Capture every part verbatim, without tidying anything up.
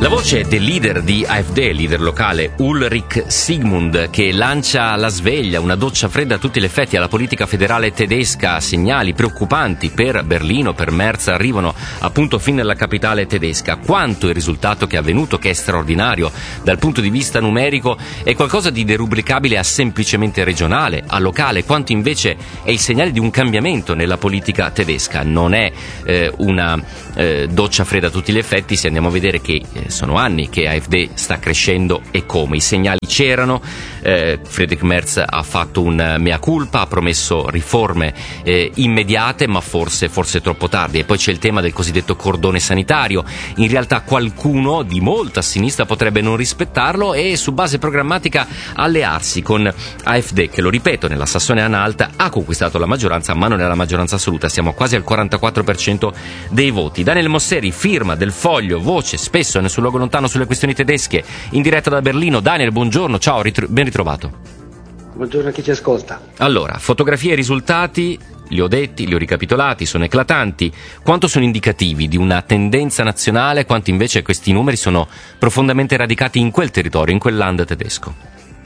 La voce del leader di AfD, leader locale Ulrich Siegmund, che lancia la sveglia, una doccia fredda a tutti gli effetti alla politica federale tedesca. Segnali preoccupanti per Berlino, per Merz, arrivano appunto fin nella capitale tedesca. Quanto il risultato che è avvenuto, che è straordinario dal punto di vista numerico, è qualcosa di derubricabile a semplicemente regionale, a locale, quanto invece è il segnale di un cambiamento nella politica tedesca. Non è eh, una eh, doccia fredda a tutti gli effetti, se andiamo a vedere che eh, sono anni che AfD sta crescendo e come. I segnali c'erano, eh, Friedrich Merz ha fatto un mea culpa, ha promesso riforme eh, immediate, ma forse, forse troppo tardi. E poi c'è il tema del cosiddetto cordone sanitario. In realtà qualcuno di molta sinistra potrebbe non rispettarlo e su base programmatica allearsi con AfD, che, lo ripeto, nella Sassonia-Anhalt ha conquistato la maggioranza, ma non è la maggioranza assoluta, siamo quasi al quarantaquattro per cento dei voti. Daniel Mosseri, firma del Foglio, voce spesso nel suo luogo lontano sulle questioni tedesche, in diretta da Berlino. Daniel, buongiorno, ciao, ritro- ben ritrovato. Buongiorno a chi ci ascolta. Allora, fotografie e risultati, li ho detti, li ho ricapitolati, sono eclatanti. Quanto sono indicativi di una tendenza nazionale, quanto invece questi numeri sono profondamente radicati in quel territorio, in quel land tedesco?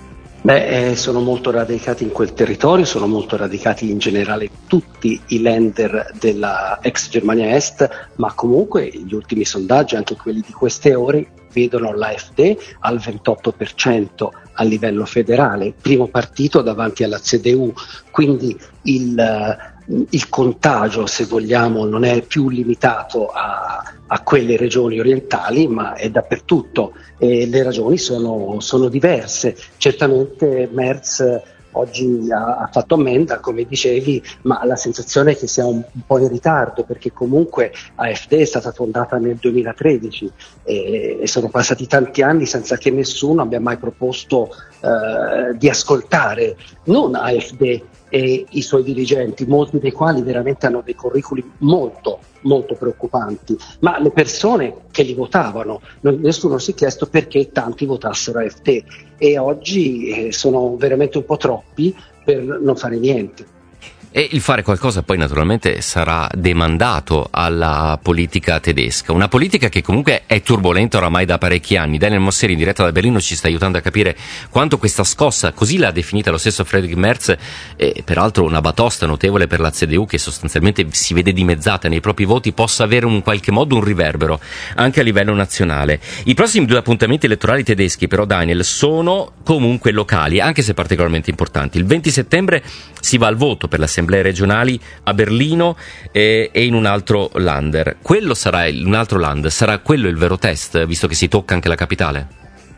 Beh, eh, sono molto radicati in quel territorio, sono molto radicati in generale tutti i Länder della ex Germania Est, ma comunque gli ultimi sondaggi, anche quelli di queste ore, vedono l'AfD al ventotto per cento a livello federale, primo partito davanti alla C D U, quindi il, il contagio, se vogliamo, non è più limitato a, a quelle regioni orientali, ma è dappertutto, e le ragioni sono, sono diverse. Certamente Merz oggi ha, ha fatto ammenda, come dicevi, ma la sensazione è che sia un, un po' in ritardo, perché comunque AfD è stata fondata nel duemilatredici e, e sono passati tanti anni senza che nessuno abbia mai proposto eh, di ascoltare non AfD e i suoi dirigenti, molti dei quali veramente hanno dei curriculi molto molto preoccupanti, ma le persone che li votavano, non, nessuno si è chiesto perché tanti votassero AfD, e oggi eh, sono veramente un po' troppi per non fare niente. E il fare qualcosa poi naturalmente sarà demandato alla politica tedesca, una politica che comunque è turbolenta oramai da parecchi anni. Daniel Mosseri, in diretta da Berlino, ci sta aiutando a capire quanto questa scossa, così l'ha definita lo stesso Friedrich Merz, e peraltro una batosta notevole per la C D U, che sostanzialmente si vede dimezzata nei propri voti, possa avere in qualche modo un riverbero anche a livello nazionale. I prossimi due appuntamenti elettorali tedeschi però, Daniel, sono comunque locali, anche se particolarmente importanti. Il venti settembre si va al voto per l'Assemblea regionali a Berlino e, e in un altro Länder. Quello sarà il, un altro land, sarà quello il vero test, visto che si tocca anche la capitale?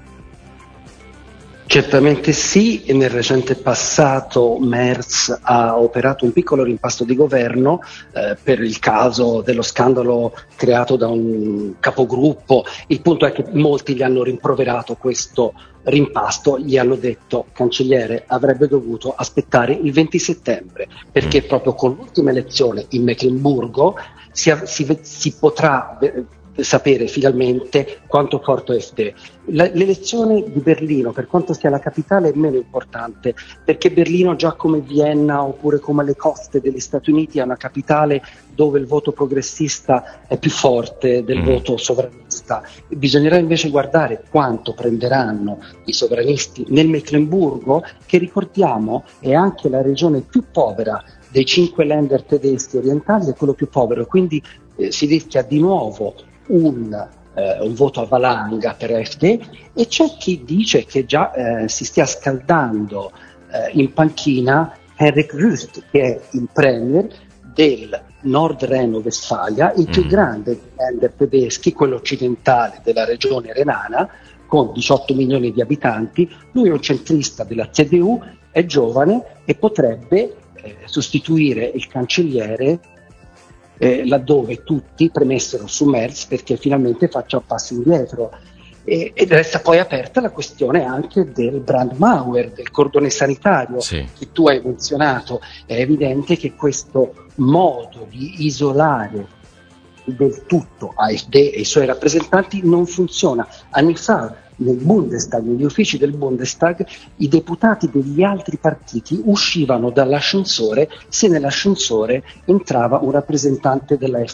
Certamente sì, e nel recente passato Merz ha operato un piccolo rimpasto di governo eh, per il caso dello scandalo creato da un capogruppo. Il punto è che molti gli hanno rimproverato questo rimpasto, gli hanno detto: cancelliere, avrebbe dovuto aspettare il venti settembre, perché proprio con l'ultima elezione in Meclemburgo si, si, si potrà sapere finalmente quanto forte è AfD. La, l'elezione di Berlino, per quanto sia la capitale, è meno importante, perché Berlino, già come Vienna oppure come le coste degli Stati Uniti, è una capitale dove il voto progressista è più forte del mm. voto sovranista. Bisognerà invece guardare quanto prenderanno i sovranisti nel Meclemburgo, che, ricordiamo, è anche la regione più povera dei cinque Länder tedeschi orientali, è quello più povero, quindi eh, si rischia di nuovo Un, eh, un voto a valanga per AfD, e c'è chi dice che già eh, si stia scaldando eh, in panchina Henrik Wüst, che è il premier del Nordrhein-Westfalia, il più grande dei Länder tedeschi, quello occidentale della regione renana, con diciotto milioni di abitanti. Lui è un centrista della C D U, è giovane e potrebbe eh, sostituire il cancelliere Eh, laddove tutti premessero su Merz perché finalmente faccia un passo indietro. E, ed resta poi aperta la questione anche del Brandmauer, del cordone sanitario, sì, che tu hai menzionato. È evidente che questo modo di isolare del tutto AfD e i suoi rappresentanti non funziona. Anni fa nel Bundestag, negli uffici del Bundestag, i deputati degli altri partiti uscivano dall'ascensore se nell'ascensore entrava un rappresentante dell'AfD.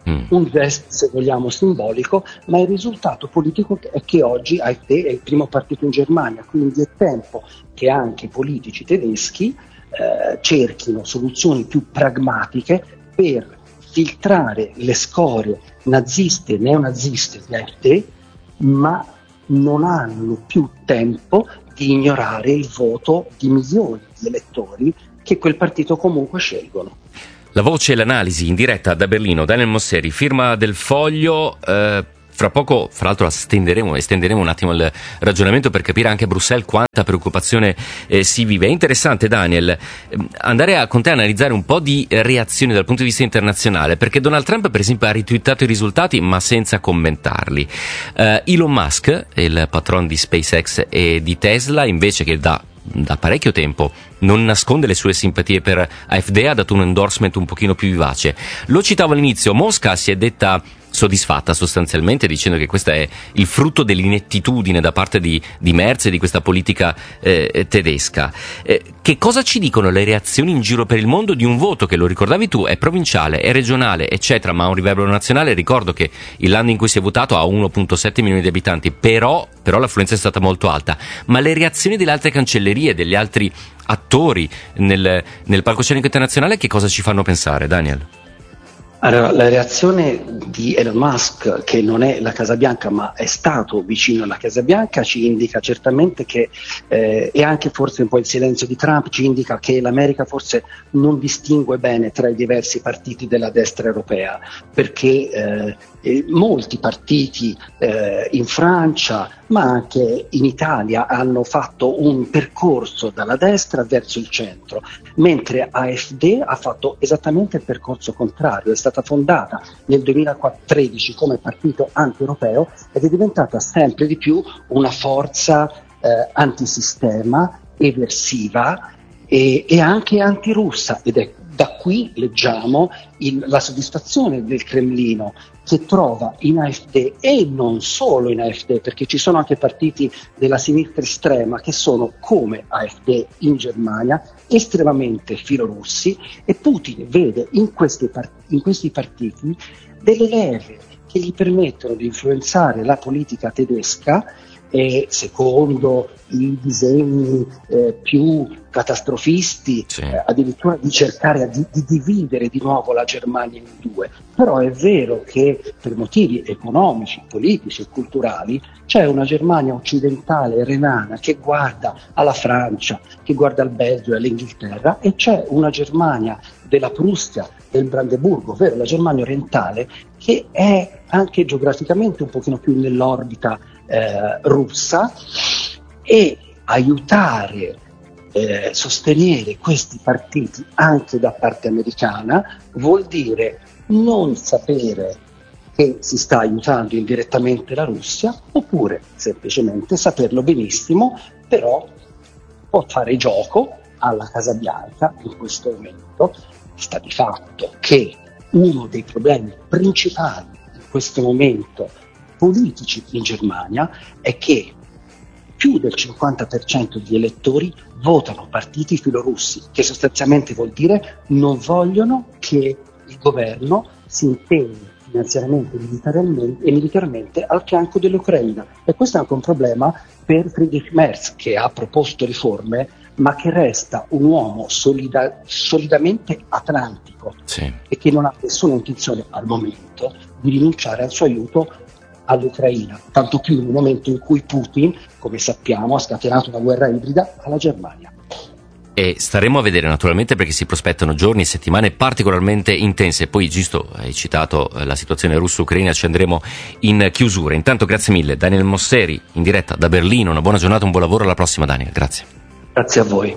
mm. un gesto, se vogliamo, simbolico, ma il risultato politico è che oggi AfD è il primo partito in Germania, quindi è tempo che anche i politici tedeschi eh, cerchino soluzioni più pragmatiche per filtrare le scorie naziste e neonaziste di AfD, ma non hanno più tempo di ignorare il voto di milioni di elettori che quel partito comunque scelgono. La voce e l'analisi in diretta da Berlino, Daniel Mosseri, firma del Foglio. Eh, fra poco, fra l'altro, estenderemo, estenderemo un attimo il ragionamento per capire anche a Bruxelles quanta preoccupazione eh, si vive. È interessante, Daniel, eh, andare a, con te a analizzare un po' di reazioni dal punto di vista internazionale, perché Donald Trump, per esempio, ha ritwittato i risultati ma senza commentarli. Eh, Elon Musk, il patron di SpaceX e di Tesla, invece, che da da parecchio tempo non nasconde le sue simpatie per AfD, ha dato un endorsement un pochino più vivace. Lo citavo all'inizio, Mosca si è detta soddisfatta sostanzialmente, dicendo che questo è il frutto dell'inettitudine da parte di, di Merz e di questa politica eh, tedesca. Eh, che cosa ci dicono le reazioni in giro per il mondo di un voto che, lo ricordavi tu, è provinciale, è regionale, eccetera, ma ha un riverbero nazionale? Ricordo che il land in cui si è votato ha uno virgola sette milioni di abitanti, però, però l'affluenza è stata molto alta. Ma le reazioni delle altre cancellerie, degli altri attori nel, nel palcoscenico internazionale, che cosa ci fanno pensare, Daniel? Allora, la reazione di Elon Musk, che non è la Casa Bianca ma è stato vicino alla Casa Bianca, ci indica certamente che, eh, e anche forse un po' il silenzio di Trump ci indica che l'America forse non distingue bene tra i diversi partiti della destra europea, perché eh, eh, molti partiti eh, in Francia ma anche in Italia hanno fatto un percorso dalla destra verso il centro, mentre AfD ha fatto esattamente il percorso contrario. È stata fondata nel duemilatredici come partito anti-europeo ed è diventata sempre di più una forza eh, antisistema, eversiva e, e anche antirussa, ed è da qui leggiamo il, la soddisfazione del Cremlino, che trova in AfD, e non solo in AfD, perché ci sono anche partiti della sinistra estrema che sono, come AfD in Germania, estremamente filorussi, e Putin vede in questi, part- in questi partiti delle leve che gli permettono di influenzare la politica tedesca, e secondo i disegni eh, più catastrofisti, sì. eh, addirittura di cercare di, di dividere di nuovo la Germania in due. Però è vero che per motivi economici, politici e culturali c'è una Germania occidentale renana che guarda alla Francia, che guarda al Belgio e all'Inghilterra, e c'è una Germania della Prussia, del Brandeburgo, ovvero la Germania orientale, che è anche geograficamente un pochino più nell'orbita eh, russa, e aiutare, eh, sostenere questi partiti anche da parte americana vuol dire non sapere che si sta aiutando indirettamente la Russia, oppure semplicemente saperlo benissimo, però può fare gioco alla Casa Bianca. In questo momento sta di fatto che uno dei problemi principali in questo momento politici in Germania è che più del cinquanta per cento degli elettori votano partiti filorussi, che sostanzialmente vuol dire non vogliono che il governo si impegni finanziariamente e militarmente al fianco dell'Ucraina. E questo è anche un problema per Friedrich Merz, che ha proposto riforme, ma che resta un uomo solida- solidamente atlantico, sì. e che non ha nessuna intenzione al momento di rinunciare al suo aiuto all'Ucraina, tanto più in un momento in cui Putin, come sappiamo, ha scatenato una guerra ibrida alla Germania. E staremo a vedere, naturalmente, perché si prospettano giorni e settimane particolarmente intense. Poi, giusto, hai citato la situazione russo-ucraina, ci andremo in chiusura. Intanto grazie mille, Daniel Mosseri, in diretta da Berlino. Una buona giornata, un buon lavoro, alla prossima, Daniel. Grazie. Grazie a voi.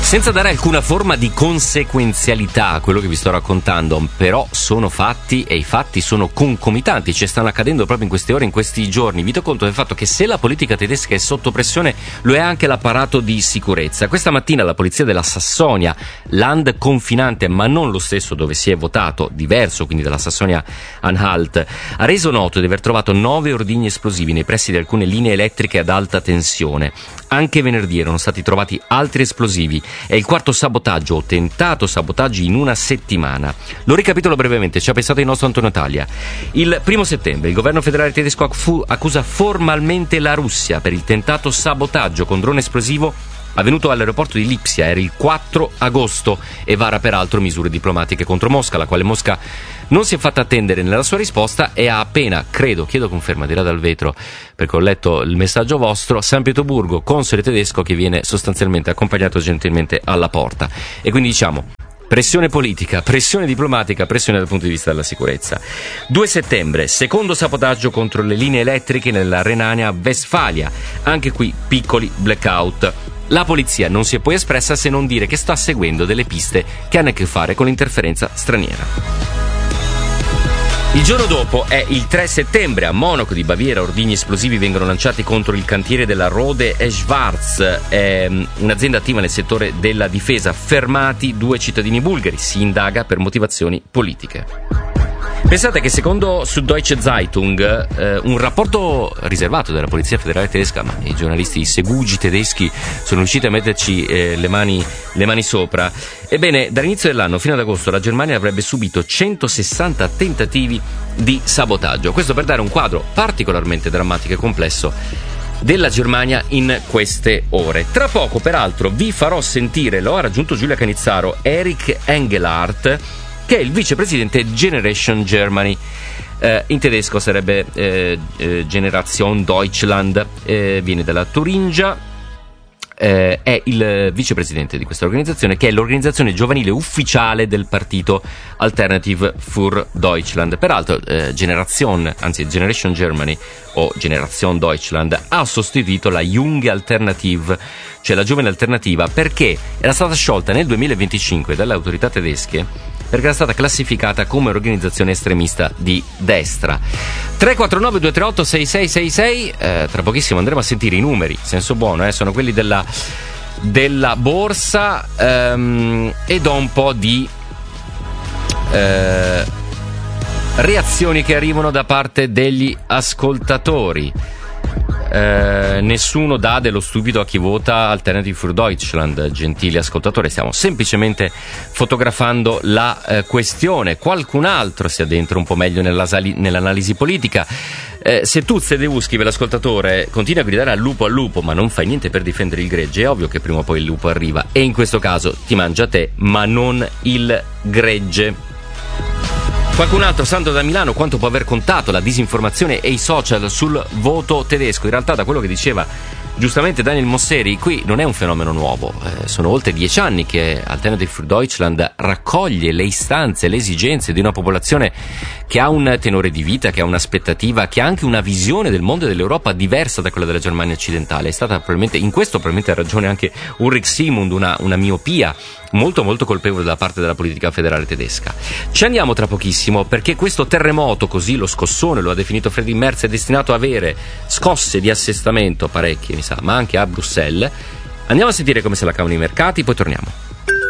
Senza dare alcuna forma di conseguenzialità a quello che vi sto raccontando, però sono fatti e i fatti sono concomitanti, ci stanno accadendo proprio in queste ore, in questi giorni. Vi do conto del fatto che se la politica tedesca è sotto pressione, lo è anche l'apparato di sicurezza. Questa mattina la polizia della Sassonia, land confinante ma non lo stesso dove si è votato, diverso quindi dalla Sassonia-Anhalt, ha reso noto di aver trovato nove ordigni esplosivi nei pressi di alcune linee elettriche ad alta tensione. Anche venerdì erano stati trovati altri esplosivi. È il quarto sabotaggio o tentato sabotaggio in una settimana. Lo ricapitolo brevemente, ci ha pensato il nostro Antonio Taglia. Il primo settembre il governo federale tedesco accusa formalmente la Russia per il tentato sabotaggio con drone esplosivo avvenuto all'aeroporto di Lipsia. Era il quattro agosto e vara peraltro misure diplomatiche contro Mosca, la quale Mosca non si è fatta attendere nella sua risposta e ha appena, credo, chiedo conferma, dirà dal vetro, perché ho letto il messaggio vostro, San Pietroburgo, console tedesco che viene sostanzialmente accompagnato gentilmente alla porta. E quindi diciamo, pressione politica, pressione diplomatica, pressione dal punto di vista della sicurezza. due settembre, secondo sabotaggio contro le linee elettriche nella Renania-Westfalia. Anche qui piccoli blackout. La polizia non si è poi espressa se non dire che sta seguendo delle piste che hanno a che fare con l'interferenza straniera. Il giorno dopo è il tre settembre, a Monaco di Baviera ordigni esplosivi vengono lanciati contro il cantiere della Rode e Schwarz, è un'azienda attiva nel settore della difesa. Fermati due cittadini bulgari, si indaga per motivazioni politiche. Pensate che secondo Süddeutsche Zeitung eh, un rapporto riservato della Polizia Federale Tedesca, ma i giornalisti, i segugi tedeschi sono riusciti a metterci eh, le mani, le mani sopra. Ebbene, dall'inizio dell'anno fino ad agosto la Germania avrebbe subito centosessanta tentativi di sabotaggio. Questo per dare un quadro particolarmente drammatico e complesso della Germania in queste ore. Tra poco, peraltro, vi farò sentire, lo ha raggiunto Giulia Canizzaro, Eric Engelhardt, che è il vicepresidente Generation Germany. Eh, in tedesco sarebbe eh, eh, Generation Deutschland, eh, viene dalla Turingia, eh, è il vicepresidente di questa organizzazione, che è l'organizzazione giovanile ufficiale del partito Alternative für Deutschland. Peraltro eh, Generation, anzi Generation Germany o Generation Deutschland ha sostituito la Junge Alternative, cioè la giovane alternativa, perché era stata sciolta nel duemilaventicinque dalle autorità tedesche perché era stata classificata come organizzazione estremista di destra. tre quattro nove due tre otto sei sei sei sei, eh, tra pochissimo andremo a sentire i numeri, senso buono, eh, sono quelli della, della borsa, ehm, e do un po' di eh, reazioni che arrivano da parte degli ascoltatori. Eh, nessuno dà dello stupido a chi vota Alternative für Deutschland, gentili ascoltatori, stiamo semplicemente fotografando la eh, questione. Qualcun altro si addentra un po' meglio nell'analisi politica. Eh, se tu, Zedeu, scrive l'ascoltatore, continua a gridare al lupo al lupo ma non fai niente per difendere il gregge, è ovvio che prima o poi il lupo arriva e in questo caso ti mangia te ma non il gregge. Qualcun altro, Sandro da Milano, quanto può aver contato la disinformazione e i social sul voto tedesco? In realtà, da quello che diceva giustamente Daniel Mosseri, qui non è un fenomeno nuovo, eh, sono oltre dieci anni che Alternative für Deutschland raccoglie le istanze, le esigenze di una popolazione che ha un tenore di vita, che ha un'aspettativa, che ha anche una visione del mondo e dell'Europa diversa da quella della Germania occidentale. È stata probabilmente, in questo probabilmente ha ragione anche Ulrich Sigmund, una, una miopia molto molto colpevole da parte della politica federale tedesca. Ci andiamo tra pochissimo perché questo terremoto, così lo scossone lo ha definito Friedrich Merz, è destinato a avere scosse di assestamento parecchie, mi sa, ma anche a Bruxelles. Andiamo a sentire come se la cavano i mercati, poi torniamo.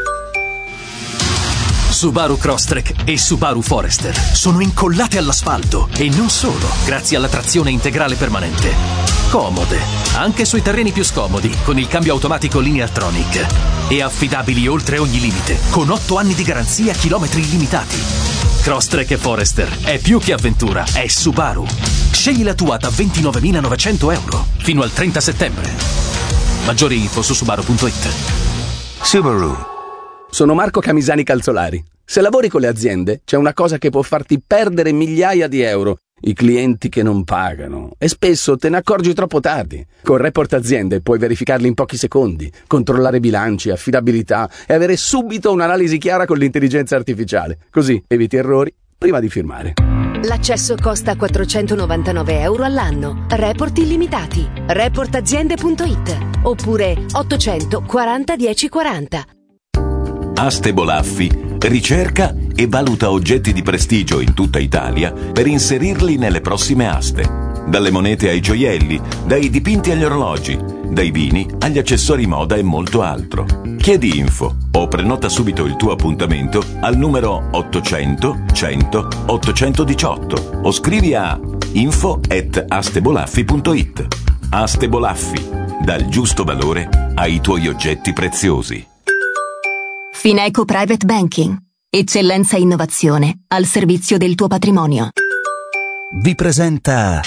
Subaru Crosstrek e Subaru Forester sono incollate all'asfalto e non solo, grazie alla trazione integrale permanente. Comode, anche sui terreni più scomodi, con il cambio automatico Lineartronic. E affidabili oltre ogni limite, con otto anni di garanzia, chilometri illimitati. Crosstrek e Forester è più che avventura, è Subaru. Scegli la tua da ventinovemilanovecento euro fino al trenta settembre. Maggiori info su subaru punto it. Subaru. Sono Marco Camisani Calzolari. Se lavori con le aziende, c'è una cosa che può farti perdere migliaia di euro: i clienti che non pagano. E spesso te ne accorgi troppo tardi. Con Report Aziende puoi verificarli in pochi secondi, controllare bilanci, affidabilità e avere subito un'analisi chiara con l'intelligenza artificiale. Così eviti errori prima di firmare. L'accesso costa quattrocentonovantanove euro all'anno. Report illimitati. report aziende punto it oppure ottocento quaranta dieci quaranta. Aste Bolaffi ricerca e valuta oggetti di prestigio in tutta Italia per inserirli nelle prossime aste. Dalle monete ai gioielli, dai dipinti agli orologi, dai vini agli accessori moda e molto altro. Chiedi info o prenota subito il tuo appuntamento al numero ottocento cento ottocentodiciotto o scrivi a info at astebolaffi punto it. Aste Bolaffi, dal giusto valore ai tuoi oggetti preziosi. Fineco Private Banking. Eccellenza e innovazione al servizio del tuo patrimonio. Vi presenta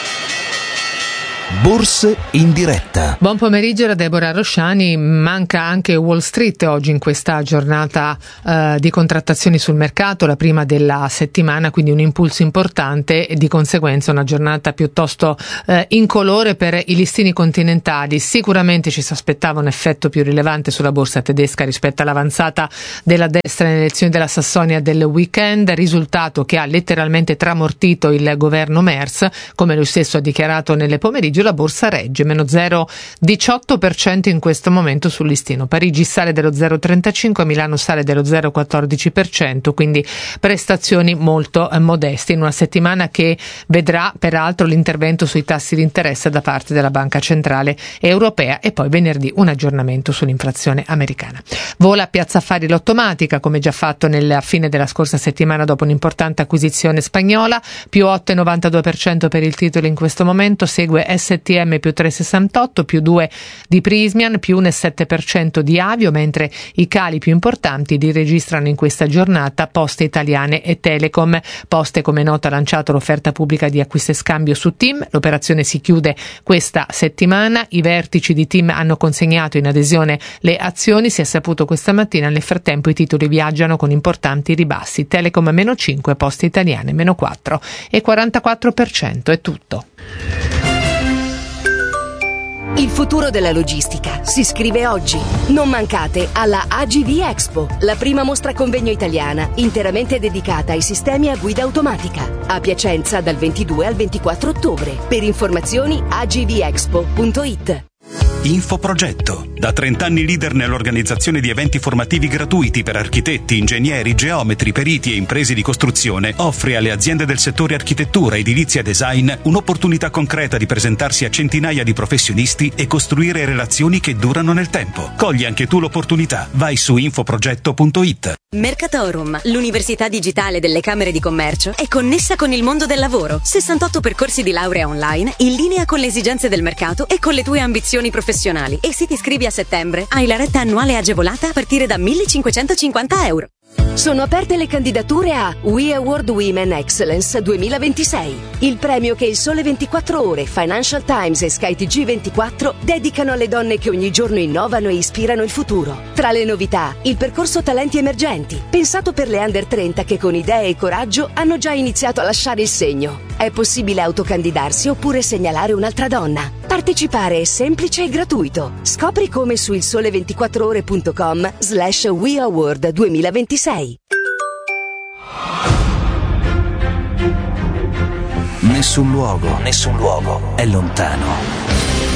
Borse in diretta. Buon pomeriggio da Deborah Rosciani. Manca anche Wall Street oggi in questa giornata eh, di contrattazioni sul mercato, la prima della settimana, quindi un impulso importante e di conseguenza una giornata piuttosto eh, incolore per i listini continentali. Sicuramente ci si aspettava un effetto più rilevante sulla borsa tedesca rispetto all'avanzata della destra nelle elezioni della Sassonia del weekend, risultato che ha letteralmente tramortito il governo Merz, come lui stesso ha dichiarato nelle pomeriggio. La borsa regge, meno zero virgola diciotto per cento in questo momento sul listino. Parigi sale dello zero virgola trentacinque, Milano sale dello zero virgola quattordici per cento, quindi prestazioni molto eh, modeste in una settimana che vedrà peraltro l'intervento sui tassi di interesse da parte della Banca Centrale Europea e poi venerdì un aggiornamento sull'inflazione americana. Vola a Piazza Affari l'Automatica, come già fatto nella fine della scorsa settimana dopo un'importante acquisizione spagnola, più otto virgola novantadue per cento per il titolo in questo momento, segue S T M più tre virgola sessantotto, più due di Prismian, più uno virgola sette per cento di Avio, mentre i cali più importanti li registrano in questa giornata Poste Italiane e Telecom. Poste, come nota, ha lanciato l'offerta pubblica di acquisto e scambio su TIM, l'operazione si chiude questa settimana, i vertici di TIM hanno consegnato in adesione le azioni, si è saputo questa mattina, nel frattempo i titoli viaggiano con importanti ribassi, Telecom meno cinque, Poste Italiane meno quattro virgola quarantaquattro per cento. È tutto. Il futuro della logistica si scrive oggi. Non mancate alla A G V Expo, la prima mostra convegno italiana interamente dedicata ai sistemi a guida automatica. A Piacenza dal ventidue al ventiquattro ottobre. Per informazioni a g v expo punto it. Infoprogetto. Da trenta anni leader nell'organizzazione di eventi formativi gratuiti per architetti, ingegneri, geometri, periti e imprese di costruzione, offre alle aziende del settore architettura, edilizia e design un'opportunità concreta di presentarsi a centinaia di professionisti e costruire relazioni che durano nel tempo. Cogli anche tu l'opportunità. Vai su infoprogetto punto it. Mercatorum, l'università digitale delle Camere di Commercio, è connessa con il mondo del lavoro. sessantotto percorsi di laurea online in linea con le esigenze del mercato e con le tue ambizioni professionali. E se ti iscrivi a settembre, hai la retta annuale agevolata a partire da millecinquecentocinquanta euro. Sono aperte le candidature a We Award Women Excellence duemilaventisei, il premio che il Sole ventiquattro Ore, Financial Times e Sky T G ventiquattro dedicano alle donne che ogni giorno innovano e ispirano il futuro. Tra le novità, il percorso Talenti Emergenti, pensato per le under trenta che con idee e coraggio hanno già iniziato a lasciare il segno. È possibile autocandidarsi oppure segnalare un'altra donna. Partecipare è semplice e gratuito. Scopri come su il sole ventiquattro ore punto com slash We Award duemilaventisei. Nessun luogo, nessun luogo è lontano.